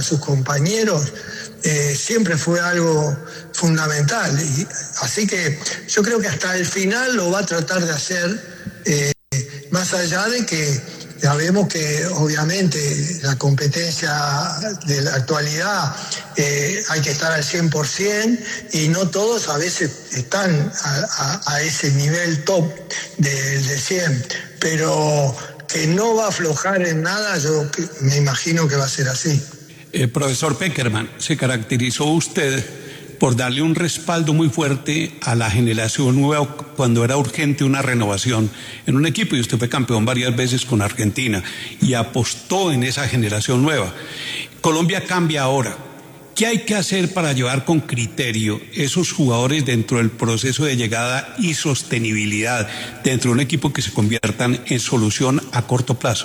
para sus compañeros, siempre fue algo fundamental. Y, así que yo creo que hasta el final lo va a tratar de hacer, más allá de que sabemos que obviamente la competencia de la actualidad hay que estar al 100% y no todos a veces están a ese nivel top del 100, pero que no va a aflojar en nada, yo me imagino que va a ser así. Profesor Pekerman, se caracterizó usted por darle un respaldo muy fuerte a la generación nueva cuando era urgente una renovación en un equipo, y usted fue campeón varias veces con Argentina y apostó en esa generación nueva. Colombia cambia ahora. ¿Qué hay que hacer para llevar con criterio esos jugadores dentro del proceso de llegada y sostenibilidad dentro de un equipo que se conviertan en solución a corto plazo?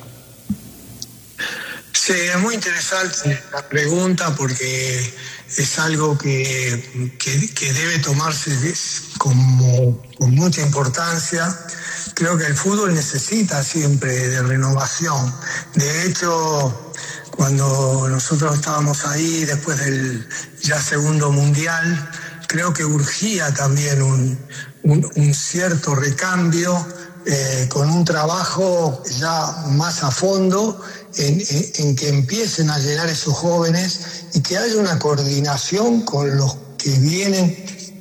Sí, es muy interesante la pregunta porque es algo que debe tomarse con mucha importancia. Creo que el fútbol necesita siempre de renovación. De hecho, cuando nosotros estábamos ahí después del ya segundo mundial, creo que urgía también un cierto recambio, con un trabajo ya más a fondo en que empiecen a llegar esos jóvenes y que haya una coordinación con los que vienen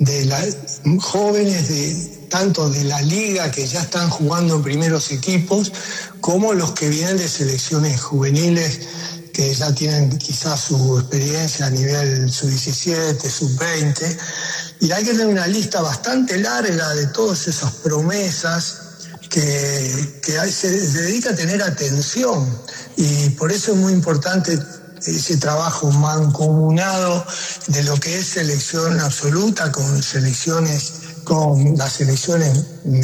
jóvenes tanto de la liga que ya están jugando en primeros equipos, como los que vienen de selecciones juveniles que ya tienen quizás su experiencia a nivel sub-17, sub-20, y hay que tener una lista bastante larga de todas esas promesas que se dedica a tener atención, y por eso es muy importante ese trabajo mancomunado de lo que es selección absoluta con las selecciones